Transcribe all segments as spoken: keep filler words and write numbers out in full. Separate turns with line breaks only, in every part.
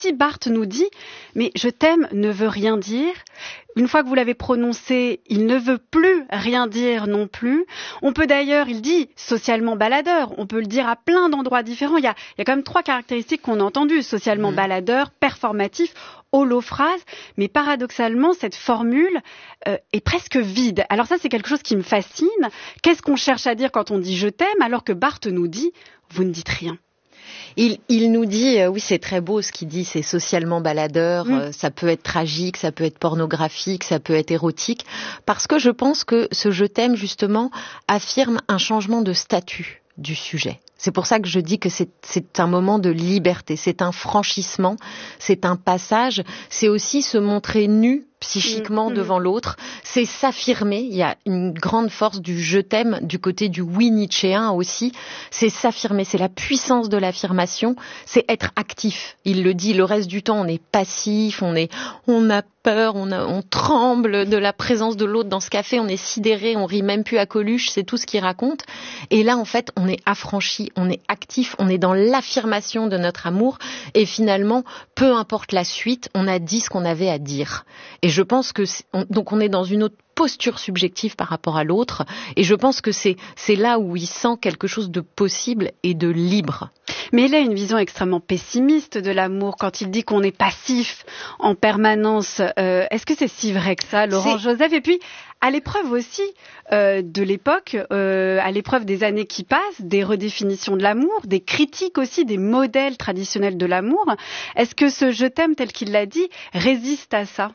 Barthes nous dit « mais je t'aime ne veut rien dire ». Une fois que vous l'avez prononcé, il ne veut plus rien dire non plus. On peut d'ailleurs, il dit socialement baladeur, on peut le dire à plein d'endroits différents. Il y a, il y a quand même trois caractéristiques qu'on a entendues, socialement mmh. baladeur, performatif, holophrase. Mais paradoxalement, cette formule euh, est presque vide. Alors ça, c'est quelque chose qui me fascine. Qu'est-ce qu'on cherche à dire quand on dit « je t'aime » alors que Barthes nous dit « vous ne dites rien ».
Il, il nous dit, euh, oui, c'est très beau ce qu'il dit, c'est socialement baladeur, mmh. euh, ça peut être tragique, ça peut être pornographique, ça peut être érotique, parce que je pense que ce « je t'aime » justement affirme un changement de statut du sujet. C'est pour ça que je dis que c'est, c'est un moment de liberté, c'est un franchissement, c'est un passage, c'est aussi se montrer nu psychiquement mmh. devant l'autre, c'est s'affirmer. Il y a une grande force du « je t'aime » du côté du oui nietzschéen aussi, c'est s'affirmer, c'est la puissance de l'affirmation, c'est être actif. Il le dit, le reste du temps on est passif, on est, on a peur, on, a, on tremble de la présence de l'autre dans ce café, on est sidéré, on rit même plus à Coluche, c'est tout ce qu'il raconte. Et là en fait on est affranchi, on est actif, on est dans l'affirmation de notre amour et finalement, peu importe la suite, on a dit ce qu'on avait à dire. Et je pense que on, donc on est dans une autre posture subjective par rapport à l'autre et je pense que c'est c'est là où il sent quelque chose de possible et de libre.
Mais il a une vision extrêmement pessimiste de l'amour quand il dit qu'on est passif en permanence. Euh, est-ce que c'est si vrai que ça, Laurent c'est... Joseph? Et puis, à l'épreuve aussi euh, de l'époque, euh, à l'épreuve des années qui passent, des redéfinitions de l'amour, des critiques aussi des modèles traditionnels de l'amour, est-ce que ce « je t'aime » tel qu'il l'a dit résiste à ça?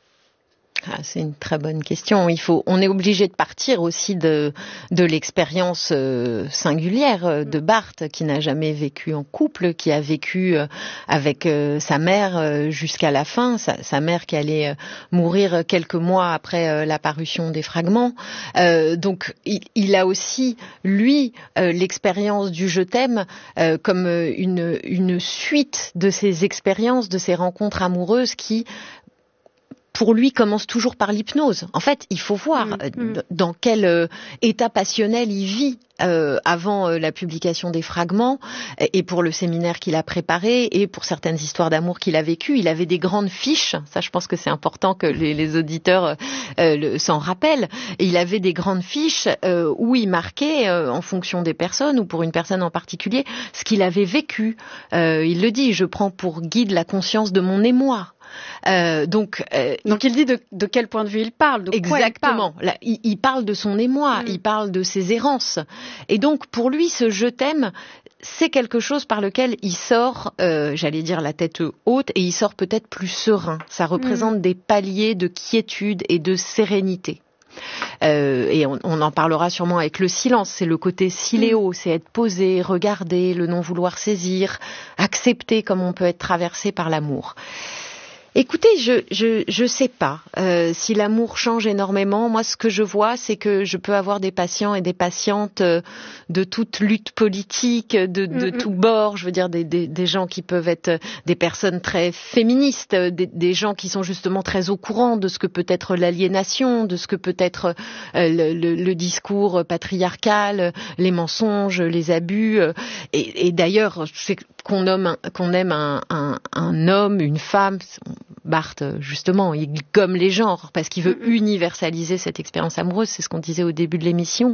Ah, c'est une très bonne question. Il faut, on est obligé de partir aussi de, de l'expérience euh, singulière de Barthes, qui n'a jamais vécu en couple, qui a vécu euh, avec euh, sa mère euh, jusqu'à la fin, sa, sa mère qui allait euh, mourir quelques mois après euh, la parution des Fragments. Euh, donc, il, il a aussi, lui, euh, l'expérience du « je t'aime » euh, comme une, une suite de ses expériences, de ses rencontres amoureuses qui pour lui, commence toujours par l'hypnose. En fait, il faut voir mmh, mmh. dans quel euh, état passionnel il vit euh, avant euh, la publication des Fragments, et pour le séminaire qu'il a préparé, et pour certaines histoires d'amour qu'il a vécues. Il avait des grandes fiches, ça je pense que c'est important que les, les auditeurs euh, le, s'en rappellent, et il avait des grandes fiches euh, où il marquait, euh, en fonction des personnes, ou pour une personne en particulier, ce qu'il avait vécu. Euh, il le dit, je prends pour guide la conscience de mon émoi. Euh, donc, euh,
donc il dit de, de quel point de vue il parle, de quoi
exactement.
il parle.
Là, il, il parle de son émoi, mmh. il parle de ses errances. Et donc pour lui, ce « je t'aime », c'est quelque chose par lequel il sort, euh, j'allais dire la tête haute, et il sort peut-être plus serein. Ça représente mmh. des paliers de quiétude et de sérénité. Euh, et on, on en parlera sûrement avec le silence, c'est le côté siléo, mmh. c'est être posé, regarder, le non vouloir saisir, accepter comme on peut être traversé par l'amour. Écoutez, je je je sais pas euh, si l'amour change énormément. Moi, ce que je vois, c'est que je peux avoir des patients et des patientes euh, de toute lutte politique, de de mm-hmm. tous bords. Je veux dire des des des gens qui peuvent être des personnes très féministes, des des gens qui sont justement très au courant de ce que peut être l'aliénation, de ce que peut être euh, le, le le discours patriarcal, les mensonges, les abus. Euh, et, et d'ailleurs, c'est qu'on nomme qu'on aime un un un homme, une femme. Barthes, justement, il gomme les genres parce qu'il veut universaliser cette expérience amoureuse. C'est ce qu'on disait au début de l'émission.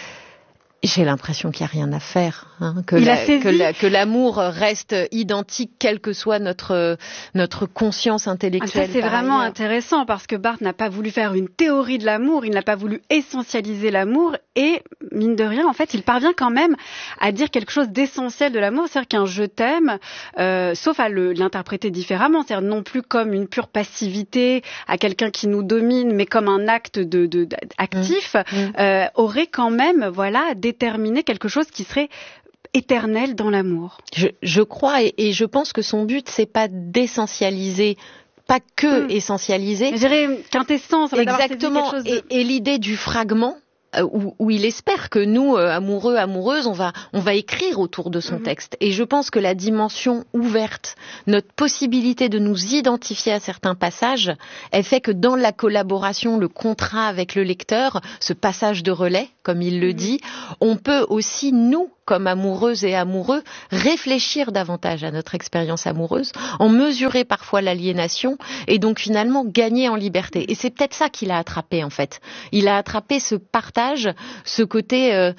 J'ai l'impression qu'il n'y a rien à faire, hein, que, la, que, la, que l'amour reste identique, quelle que soit notre, notre conscience intellectuelle.
Ah, ça, c'est vraiment ailleurs. Intéressant parce que Barthes n'a pas voulu faire une théorie de l'amour, il n'a pas voulu essentialiser l'amour et, mine de rien, en fait, il parvient quand même à dire quelque chose d'essentiel de l'amour, c'est-à-dire qu'un « je t'aime euh, », sauf à le, l'interpréter différemment, c'est-à-dire non plus comme une pure passivité à quelqu'un qui nous domine, mais comme un acte de, de, de actif, mmh. euh, aurait quand même, voilà, déterminer quelque chose qui serait éternel dans l'amour.
Je, je crois et, et je pense que son but c'est pas d'essentialiser, pas que mmh. essentialiser.
Je dirais quintessence.
Exactement.
Quelque chose de...
et, et l'idée du fragment. Où, où il espère que nous, euh, amoureux, amoureuses, on va, on va écrire autour de son mmh. texte. Et je pense que la dimension ouverte, notre possibilité de nous identifier à certains passages, elle fait que dans la collaboration, le contrat avec le lecteur, ce passage de relais, comme il le mmh. dit, on peut aussi, nous, comme amoureuses et amoureux, réfléchir davantage à notre expérience amoureuse, en mesurer parfois l'aliénation et donc finalement gagner en liberté. Et c'est peut-être ça qu'il a attrapé en fait. Il a attrapé ce partage, ce côté euh,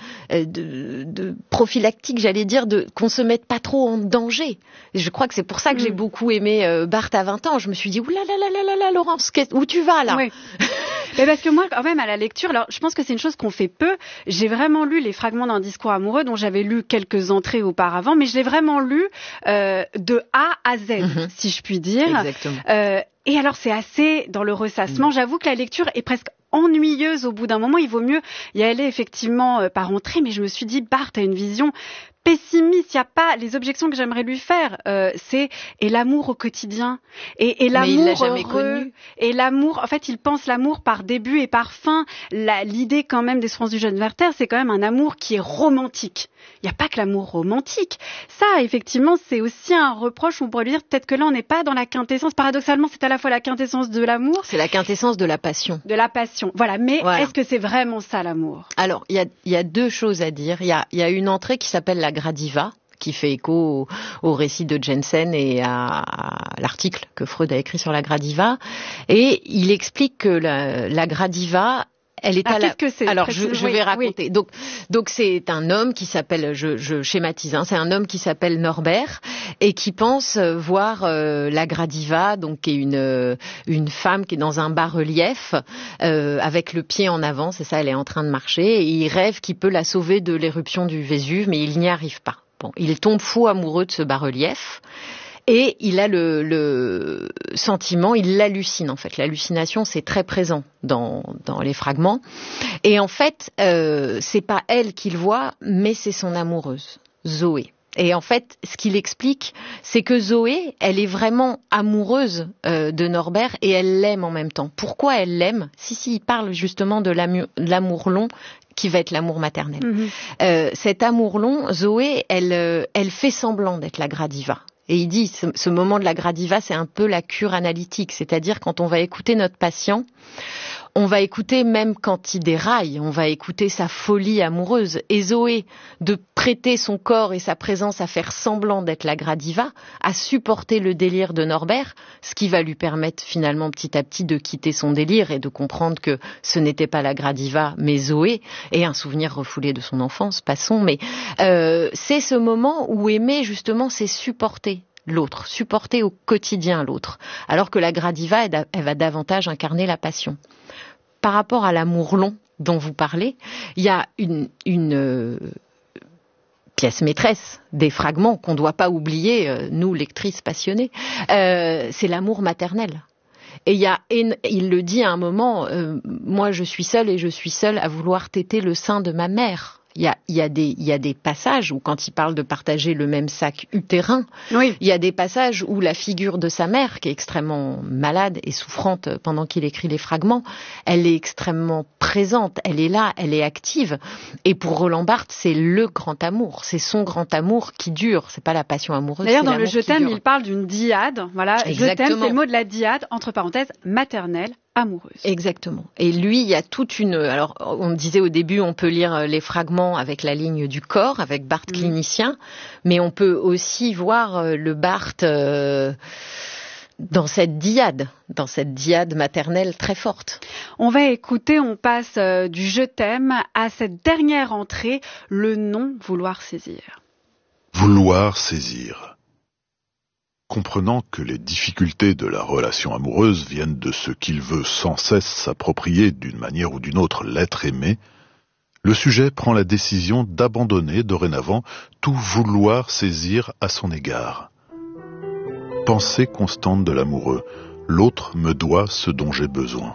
de, de prophylactique, j'allais dire, de qu'on se mette pas trop en danger. Et je crois que c'est pour ça que mmh. j'ai beaucoup aimé euh, Barthes à vingt ans. Je me suis dit, oulala, là, là, là, là, Laurence, où tu vas là?
Oui. Mais parce que moi, quand même, à la lecture, alors je pense que c'est une chose qu'on fait peu. J'ai vraiment lu les fragments d'un discours amoureux dont j'avais lu quelques entrées auparavant, mais je l'ai vraiment lu euh, de A à Z, mm-hmm. si je puis dire.
Exactement.
Euh, et alors, c'est assez dans le ressassement. Mm. J'avoue que la lecture est presque ennuyeuse au bout d'un moment. Il vaut mieux y aller effectivement euh, par entrée, mais je me suis dit, Barthes a une vision pessimiste. Il n'y a pas les objections que j'aimerais lui faire. Euh, c'est et l'amour au quotidien et, et l'amour
mais il l'a jamais
heureux
connu.
Et l'amour. En fait, il pense l'amour par début et par fin. La, l'idée quand même des Souffrances du jeune Werther, c'est quand même un amour qui est romantique. Il n'y a pas que l'amour romantique. Ça, effectivement, c'est aussi un reproche où on pourrait lui dire peut-être que là, on n'est pas dans la quintessence. Paradoxalement, c'est à la fois la quintessence de l'amour.
C'est la quintessence de la passion.
De la passion. Voilà. Mais
voilà.
Est-ce que c'est vraiment ça l'amour?
Alors, il y a, y a deux choses à dire. Il y a, y a une entrée qui s'appelle la Gradiva, qui fait écho au, au récit de Jensen et à, à l'article que Freud a écrit sur la Gradiva. Et il explique que la, la Gradiva, elle est
ah,
à la...
qu'est-ce que c'est?
Alors, je, je
oui,
vais raconter.
Oui.
Donc, donc c'est un homme qui s'appelle, je, je schématise, hein, c'est un homme qui s'appelle Norbert et qui pense voir euh, la Gradiva, donc qui est une une femme qui est dans un bas-relief euh, avec le pied en avant, c'est ça, elle est en train de marcher et il rêve qu'il peut la sauver de l'éruption du Vésuve, mais il n'y arrive pas. Bon, il tombe fou amoureux de ce bas-relief. Et il a le, le sentiment, il l'hallucine en fait. L'hallucination, c'est très présent dans, dans les fragments. Et en fait, euh, c'est pas elle qu'il voit, mais c'est son amoureuse, Zoé. Et en fait, ce qu'il explique, c'est que Zoé, elle est vraiment amoureuse euh, de Norbert et elle l'aime en même temps. Pourquoi elle l'aime? Si, si, il parle justement de l'amour, l'amour long qui va être l'amour maternel. Mm-hmm. Euh, cet amour long, Zoé, elle, euh, elle fait semblant d'être la Gradiva. Et il dit, ce, ce moment de la Gradiva, c'est un peu la cure analytique. C'est-à-dire, quand on va écouter notre patient, on va écouter même quand il déraille, on va écouter sa folie amoureuse. Et Zoé, de prêter son corps et sa présence à faire semblant d'être la Gradiva, à supporter le délire de Norbert, ce qui va lui permettre finalement petit à petit de quitter son délire et de comprendre que ce n'était pas la Gradiva, mais Zoé, et un souvenir refoulé de son enfance, passons. Mais euh, c'est ce moment où aimer, justement, c'est supporter l'autre, supporter au quotidien l'autre, alors que la Gradiva, elle, elle va davantage incarner la passion. Par rapport à l'amour long dont vous parlez, il y a une, une euh, pièce maîtresse des fragments qu'on ne doit pas oublier, euh, nous, lectrices passionnées, euh, c'est l'amour maternel. Et il, y a, il le dit à un moment, euh, moi je suis seule et je suis seule à vouloir téter le sein de ma mère. Il y a, il y a des, il y a des passages où, quand il parle de partager le même sac utérin, oui. il y a des passages où la figure de sa mère, qui est extrêmement malade et souffrante pendant qu'il écrit les fragments, elle est extrêmement présente, elle est là, elle est active. Et pour Roland Barthes, c'est le grand amour, c'est son grand amour qui dure, c'est pas la passion amoureuse.
D'ailleurs, dans le Je t'aime, il parle d'une dyade, voilà, Exactement. Je t'aime, c'est le mot de la dyade, entre parenthèses, maternelle. Amoureuse.
Exactement. Et lui, il y a toute une... Alors, on me disait au début, on peut lire les fragments avec la ligne du corps, avec Barthes mmh. clinicien, mais on peut aussi voir le Barthes euh, dans cette dyade, dans cette dyade maternelle très forte.
On va écouter, on passe euh, du Je t'aime à cette dernière entrée, le non vouloir saisir.
Vouloir saisir. Comprenant que les difficultés de la relation amoureuse viennent de ce qu'il veut sans cesse s'approprier d'une manière ou d'une autre l'être aimé, le sujet prend la décision d'abandonner dorénavant tout vouloir saisir à son égard. Pensée constante de l'amoureux, l'autre me doit ce dont j'ai besoin.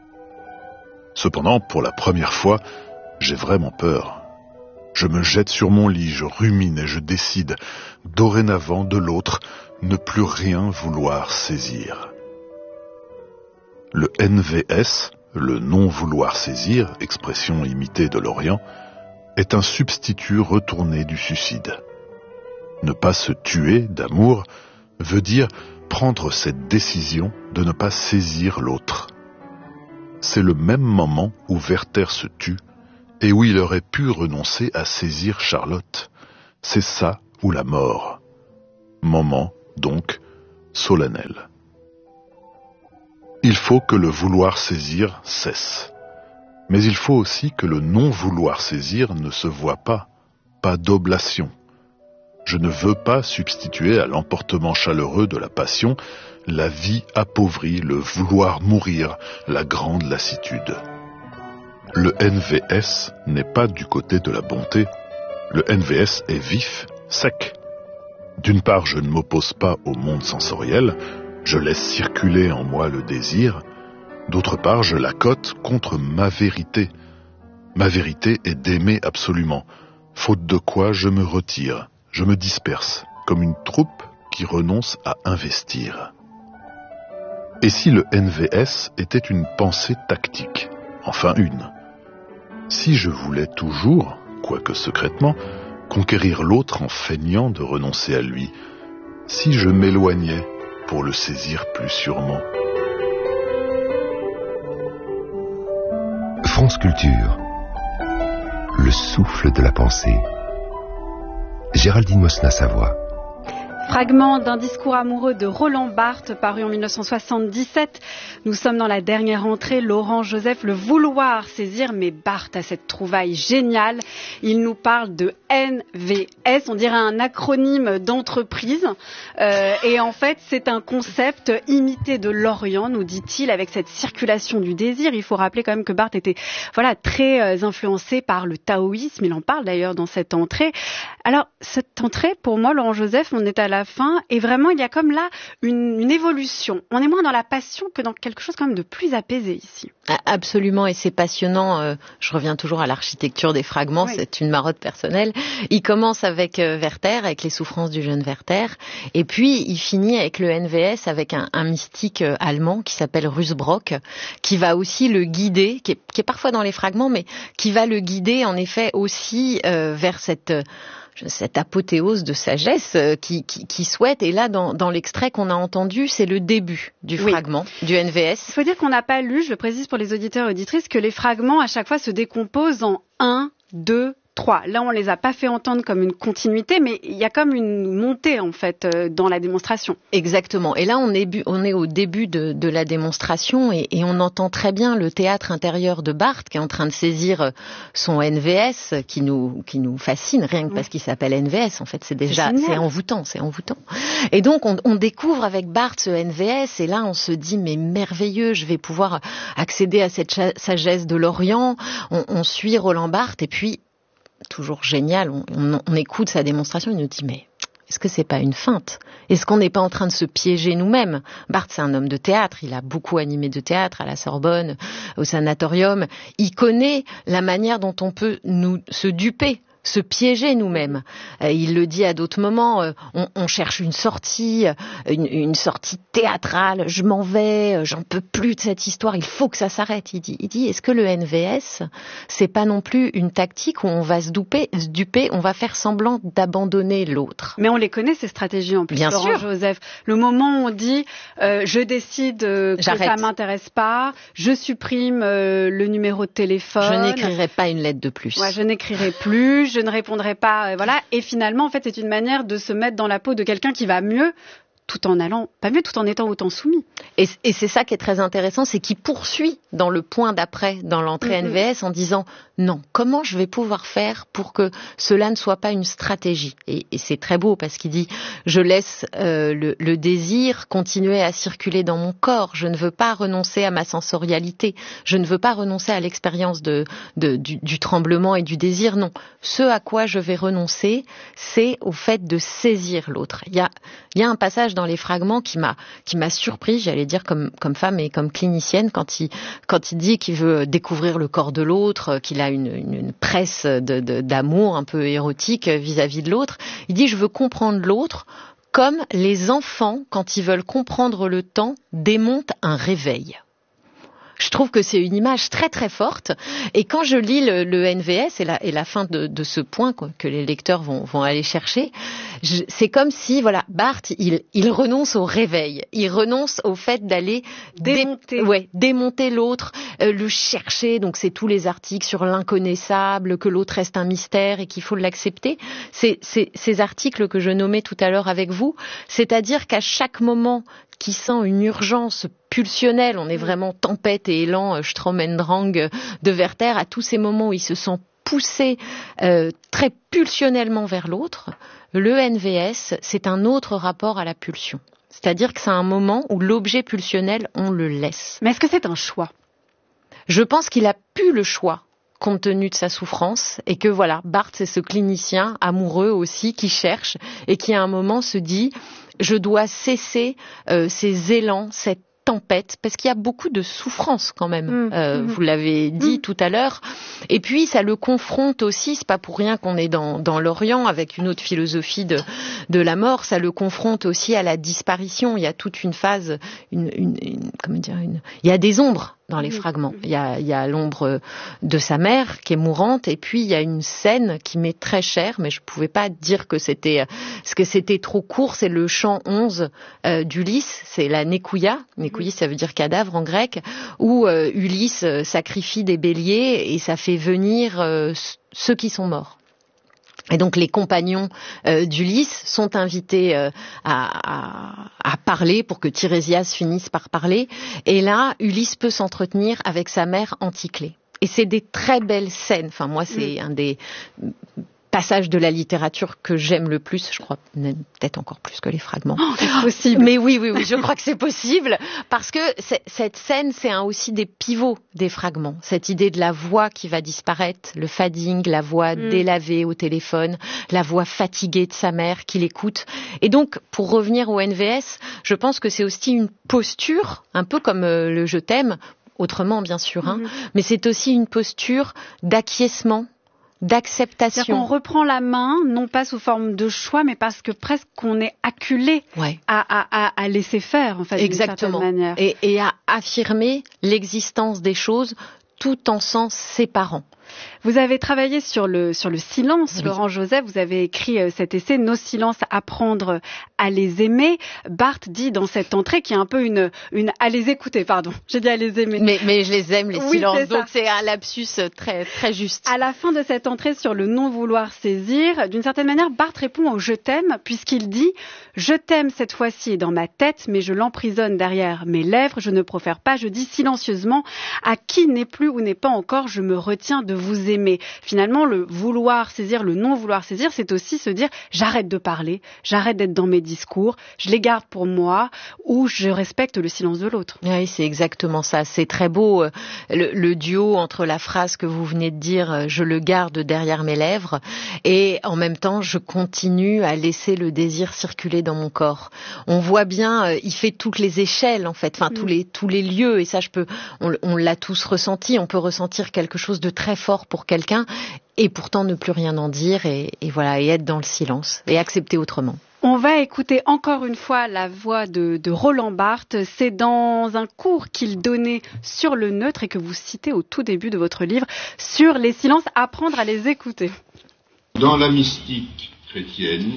Cependant, pour la première fois, j'ai vraiment peur. Je me jette sur mon lit, je rumine et je décide, dorénavant de l'autre, ne plus rien vouloir saisir. Le N V S, le non-vouloir saisir, expression imitée de l'Orient, est un substitut retourné du suicide. Ne pas se tuer d'amour veut dire prendre cette décision de ne pas saisir l'autre. C'est le même moment où Werther se tue et où il aurait pu renoncer à saisir Charlotte. c'est ça ou la mort. Moment, donc, solennel. Il faut que le vouloir saisir cesse. Mais il faut aussi que le non-vouloir saisir ne se voit pas, pas d'oblation. Je ne veux pas substituer à l'emportement chaleureux de la passion la vie appauvrie, le vouloir mourir, la grande lassitude. Le N V S n'est pas du côté de la bonté. Le N V S est vif, sec. D'une part, je ne m'oppose pas au monde sensoriel, je laisse circuler en moi le désir. D'autre part, je l'accote contre ma vérité. Ma vérité est d'aimer absolument, faute de quoi je me retire, je me disperse, comme une troupe qui renonce à investir. Et si le N V S était une pensée tactique, enfin une? Si je voulais toujours, quoique secrètement, conquérir l'autre en feignant de renoncer à lui, si je m'éloignais pour le saisir plus sûrement.
France Culture, le souffle de la pensée. Géraldine Mosna-Savoie.
Fragment d'un discours amoureux de Roland Barthes, paru en mille neuf cent soixante-dix-sept. Nous sommes dans la dernière entrée. Laurent Joseph, le vouloir saisir, mais Barthes a cette trouvaille géniale. Il nous parle de N V S, on dirait un acronyme d'entreprise. Euh, et en fait, c'est un concept imité de l'Orient, nous dit-il, avec cette circulation du désir. Il faut rappeler quand même que Barthes était, voilà, très euh, influencé par le taoïsme. Il en parle d'ailleurs dans cette entrée. Alors, cette entrée, pour moi, Laurent Joseph, on est à la fin, et vraiment il y a comme là une, une évolution. On est moins dans la passion que dans quelque chose quand même de plus apaisé ici.
Absolument, et c'est passionnant. Euh, je reviens toujours à l'architecture des fragments, oui. C'est une marotte personnelle. Il commence avec euh, Werther, avec les souffrances du jeune Werther, et puis il finit avec le N V S, avec un, un mystique euh, allemand qui s'appelle Rusbrock, qui va aussi le guider, qui est, qui est parfois dans les fragments, mais qui va le guider en effet aussi euh, vers cette... Euh, cette apothéose de sagesse qui, qui, qui souhaite. Et là, dans, dans l'extrait qu'on a entendu, c'est le début du oui. fragment du N V S.
Il faut dire qu'on n'a pas lu, je le précise pour les auditeurs et auditrices, que les fragments, à chaque fois, se décomposent en un, deux, trois. Là, on les a pas fait entendre comme une continuité, mais il y a comme une montée, en fait, dans la démonstration.
Exactement. Et là, on est, on est au début de, de la démonstration et, et on entend très bien le théâtre intérieur de Barthes qui est en train de saisir son N V S qui nous, qui nous fascine, rien que parce qu'il s'appelle N V S. En fait, c'est déjà, c'est, c'est envoûtant, c'est envoûtant. Et donc, on, on découvre avec Barthes ce N V S et là, on se dit, mais merveilleux, je vais pouvoir accéder à cette sagesse de l'Orient. On, on suit Roland Barthes et puis, toujours génial, on, on, on écoute sa démonstration, il nous dit mais est-ce que c'est pas une feinte? Est-ce qu'on n'est pas en train de se piéger nous-mêmes? Barthes, c'est un homme de théâtre, il a beaucoup animé de théâtre à la Sorbonne, au Sanatorium, il connaît la manière dont on peut nous se duper, se piéger nous-mêmes. Euh, il le dit à d'autres moments, euh, on, on cherche une sortie, une, une sortie théâtrale, je m'en vais, j'en peux plus de cette histoire, il faut que ça s'arrête. Il dit, il dit est-ce que le N V S, c'est pas non plus une tactique où on va se duper, se duper, on va faire semblant d'abandonner l'autre?
Mais on les connaît ces stratégies en plus,
bien
Laurent
sûr.
Joseph. Le moment où on dit euh, je décide euh, que
J'arrête.
Ça m'intéresse pas, je supprime euh, le numéro de téléphone.
Je n'écrirai pas une lettre de plus.
Ouais, je n'écrirai plus. Je ne répondrai pas, euh, voilà. Et finalement, en fait, c'est une manière de se mettre dans la peau de quelqu'un qui va mieux, tout en allant, pas mieux, tout en étant autant soumis.
Et, et c'est ça qui est très intéressant, c'est qu'il poursuit dans le point d'après, dans l'entrée mm-hmm. N V S, en disant non, comment je vais pouvoir faire pour que cela ne soit pas une stratégie? Et, et c'est très beau parce qu'il dit je laisse euh, le, le désir continuer à circuler dans mon corps, je ne veux pas renoncer à ma sensorialité, je ne veux pas renoncer à l'expérience de, de, du, du tremblement et du désir, non. Ce à quoi je vais renoncer, c'est au fait de saisir l'autre. Il y a, il y a un passage dans les fragments qui m'a qui m'a surpris, j'allais dire comme comme femme et comme clinicienne, quand il quand il dit qu'il veut découvrir le corps de l'autre, qu'il a une une, une presse de, de d'amour un peu érotique vis-à-vis de l'autre. Il dit je veux comprendre l'autre comme les enfants quand ils veulent comprendre le temps démontent un réveil. Je trouve que c'est une image très très forte. Et quand je lis le, le N V S et la, et la fin de, de ce point quoi, que les lecteurs vont, vont aller chercher, je, c'est comme si voilà, Barthes, il, il renonce au réveil, il renonce au fait d'aller
démonter,
dé, ouais, démonter l'autre, euh, le chercher. Donc c'est tous les articles sur l'inconnaissable, que l'autre reste un mystère et qu'il faut l'accepter. C'est, c'est ces articles que je nommais tout à l'heure avec vous, c'est-à-dire qu'à chaque moment qui sent une urgence pulsionnelle, on est vraiment tempête et élan, Sturm und Drang de Werther, à tous ces moments où il se sent poussé euh, très pulsionnellement vers l'autre, le N V S, c'est un autre rapport à la pulsion. C'est-à-dire que c'est un moment où l'objet pulsionnel, on le laisse.
Mais est-ce que c'est un choix ?
Je pense qu'il a pu le choix, compte tenu de sa souffrance, et que voilà, Barthes, c'est ce clinicien amoureux aussi qui cherche et qui à un moment se dit je dois cesser euh, ces élans, cette tempête, parce qu'il y a beaucoup de souffrance quand même, mmh, euh, mmh. vous l'avez dit mmh. tout à l'heure, et puis ça le confronte aussi, c'est pas pour rien qu'on est dans, dans l'Orient avec une autre philosophie de, de la mort, ça le confronte aussi à la disparition, il y a toute une phase, une, une, une, comment dire, une, il y a des ombres dans les fragments. Il y a, il y a l'ombre de sa mère qui est mourante, et puis il y a une scène qui m'est très chère, mais je pouvais pas dire que c'était, ce que c'était trop court, c'est le chant onze euh, d'Ulysse, c'est la Nekouia. Nekouia, ça veut dire cadavre en grec, où euh, Ulysse euh, sacrifie des béliers et ça fait venir euh, ceux qui sont morts. Et donc les compagnons euh, d'Ulysse sont invités euh, à, à, à parler pour que Tirésias finisse par parler. Et là, Ulysse peut s'entretenir avec sa mère Anticlée. Et c'est des très belles scènes. Enfin, moi, c'est mmh. un des passages de la littérature que j'aime le plus. Je crois peut-être encore plus que les fragments.
Oh, c'est possible.
Mais oui, oui, oui, je crois que c'est possible. Parce que cette scène, c'est un, aussi des pivots des fragments. Cette idée de la voix qui va disparaître, le fading, la voix mm. délavée au téléphone, la voix fatiguée de sa mère qui l'écoute. Et donc, pour revenir au N V S, je pense que c'est aussi une posture, un peu comme euh, le je t'aime, autrement bien sûr, hein, mm. mais c'est aussi une posture d'acquiescement, d'acceptation.
C'est-à-dire qu'on reprend la main, non pas sous forme de choix, mais parce que presque qu'on est acculé
ouais.
à, à, à laisser faire, en fait,
exactement.
d'une certaine manière.
Et, et à affirmer l'existence des choses tout en s'en séparant.
Vous avez travaillé sur le, sur le silence, oui. Laurent Joseph, vous avez écrit euh, cet essai « Nos silences, apprendre à les aimer ». Barthes dit dans cette entrée qui est un peu une, une « à les écouter », pardon, j'ai dit « à les aimer ».
Mais, mais je les aime, les
oui,
silences,
c'est
donc c'est un lapsus très, très juste.
À la fin de cette entrée sur le non-vouloir saisir, d'une certaine manière, Barthes répond au « je t'aime » puisqu'il dit « Je t'aime cette fois-ci dans ma tête, mais je l'emprisonne derrière mes lèvres, je ne profère pas, je dis silencieusement à qui n'est plus ou n'est pas encore, je me retiens de vous aimer ». Finalement, le vouloir saisir, le non-vouloir saisir, c'est aussi se dire j'arrête de parler, j'arrête d'être dans mes discours, je les garde pour moi ou je respecte le silence de l'autre.
Oui, c'est exactement ça. C'est très beau le, le duo entre la phrase que vous venez de dire, je le garde derrière mes lèvres, et en même temps, je continue à laisser le désir circuler dans mon corps. On voit bien, il fait toutes les échelles en fait, enfin mmh. tous les tous les lieux, et ça, je peux, on, on l'a tous ressenti. On peut ressentir quelque chose de très fort pour quelqu'un et pourtant ne plus rien en dire et, et voilà, et être dans le silence et accepter autrement.
On va écouter encore une fois la voix de, de Roland Barthes. C'est dans un cours qu'il donnait sur le neutre et que vous citez au tout début de votre livre sur les silences, apprendre à les écouter.
Dans la mystique chrétienne,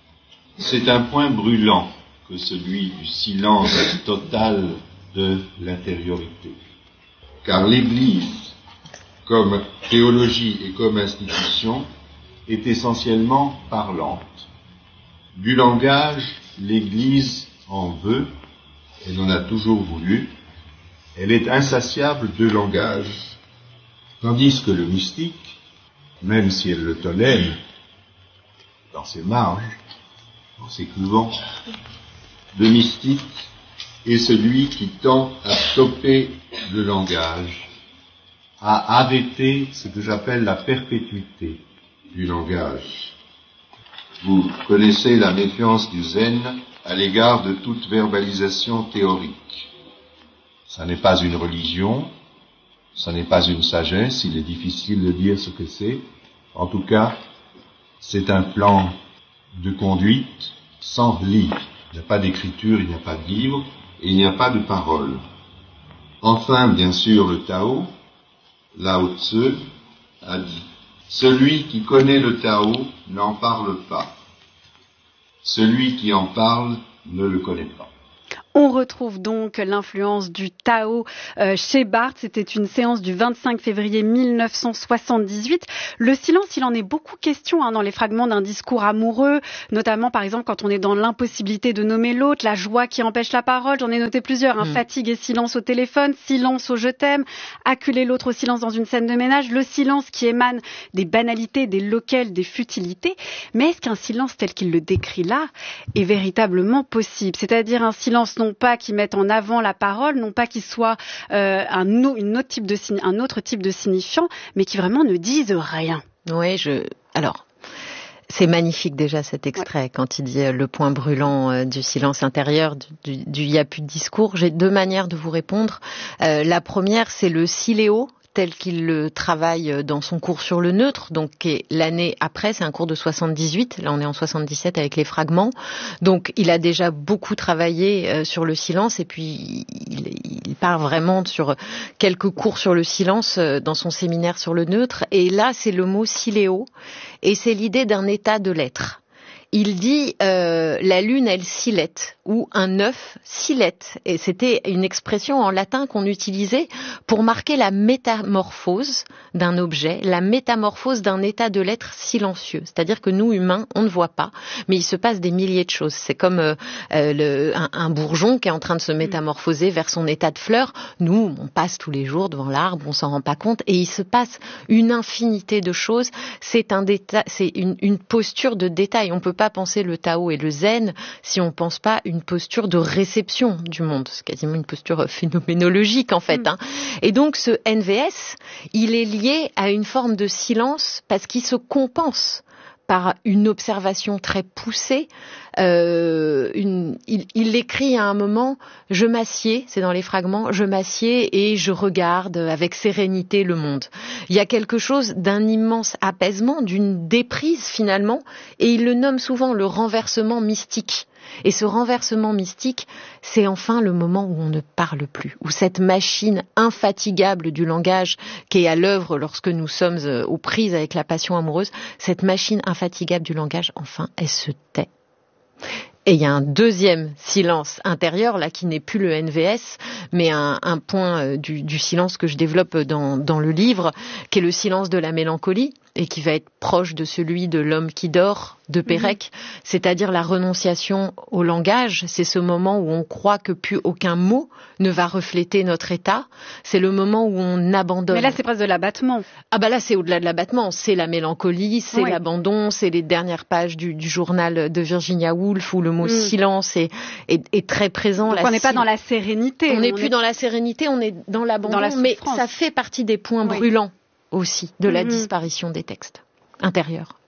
c'est un point brûlant que celui du silence total de l'intériorité. Car l'Église, comme théologie et comme institution, est essentiellement parlante. Du langage, l'Église en veut, elle en a toujours voulu, elle est insatiable de langage, tandis que le mystique, même si elle le tolère, dans ses marges, dans ses couvents, le mystique est celui qui tend à stopper le langage, à arrêter ce que j'appelle la perpétuité du langage. Vous connaissez la méfiance du zen à l'égard de toute verbalisation théorique. Ça n'est pas une religion, ça n'est pas une sagesse, il est difficile de dire ce que c'est. En tout cas, c'est un plan de conduite sans livre. Il n'y a pas d'écriture, il n'y a pas de livre, et il n'y a pas de parole. Enfin, bien sûr, le Tao, Lao Tzu a dit « Celui qui connaît le Tao n'en parle pas. Celui qui en parle ne le connaît pas. »
On retrouve donc l'influence du Tao euh, chez Barthes. C'était une séance du vingt-cinq février mille neuf cent soixante-dix-huit. Le silence, il en est beaucoup question hein, dans les fragments d'un discours amoureux, notamment par exemple quand on est dans l'impossibilité de nommer l'autre, la joie qui empêche la parole. J'en ai noté plusieurs. Hein, mmh. Fatigue et silence au téléphone, silence au je t'aime, acculer l'autre au silence dans une scène de ménage, le silence qui émane des banalités, des loquels, des futilités. Mais est-ce qu'un silence tel qu'il le décrit là est véritablement possible ? C'est-à-dire un silence non pas qui mette en avant la parole, non pas qui soit euh, un, une autre type de, un autre type de signifiant, mais qui vraiment ne dise rien.
Oui, je... Alors, c'est magnifique déjà cet extrait, ouais. Quand il dit euh, le point brûlant euh, du silence intérieur, du il n'y a plus de discours. J'ai deux manières de vous répondre. Euh, la première, c'est le siléo, tel qu'il le travaille dans son cours sur le neutre, donc qui est l'année après, c'est un cours de soixante-dix-huit, là on est en soixante-dix-sept avec les fragments, donc il a déjà beaucoup travaillé euh, sur le silence et puis il, il part vraiment sur quelques cours sur le silence euh, dans son séminaire sur le neutre, et là c'est le mot siléo, et c'est l'idée d'un état de l'être. Il dit euh, la lune elle silette, ou un œuf silette, et c'était une expression en latin qu'on utilisait pour marquer la métamorphose d'un objet, la métamorphose d'un état de l'être silencieux. C'est-à-dire que nous humains on ne voit pas, mais il se passe des milliers de choses. C'est comme euh, euh, le, un, un bourgeon qui est en train de se métamorphoser vers son état de fleur. Nous on passe tous les jours devant l'arbre, on s'en rend pas compte, et il se passe une infinité de choses. C'est un déta- c'est une, une posture de détail. On peut pas penser le Tao et le Zen si on pense pas une posture de réception du monde. C'est quasiment une posture phénoménologique en fait. Mmh. Hein. Et donc ce N V S, il est lié à une forme de silence parce qu'il se compense par une observation très poussée. Euh, une, il, il écrit à un moment, je m'assieds, c'est dans les fragments, je m'assieds et je regarde avec sérénité le monde. Il y a quelque chose d'un immense apaisement, d'une déprise finalement, et il le nomme souvent le renversement mystique. Et ce renversement mystique, c'est enfin le moment où on ne parle plus, où cette machine infatigable du langage qui est à l'œuvre lorsque nous sommes aux prises avec la passion amoureuse, cette machine infatigable du langage, enfin, elle se tait. Et il y a un deuxième silence intérieur, là, qui n'est plus le N V S, mais un, un point du, du silence que je développe dans, dans le livre, qui est le silence de la mélancolie, et qui va être proche de celui de l'homme qui dort, de Pérec, mmh. C'est-à-dire la renonciation au langage. C'est ce moment où on croit que plus aucun mot ne va refléter notre état. C'est le moment où on abandonne.
Mais là, c'est presque de l'abattement.
Ah bah là, c'est au-delà de l'abattement. C'est la mélancolie, c'est oui. l'abandon, c'est les dernières pages du, du journal de Virginia Woolf où le mot mmh. silence est, est, est très présent.
Donc on n'est pas dans la sérénité.
On n'est plus est... dans la sérénité, on est dans l'abandon, dans mais ça fait partie des points oui. brûlants aussi de la mmh. disparition des textes intérieurs.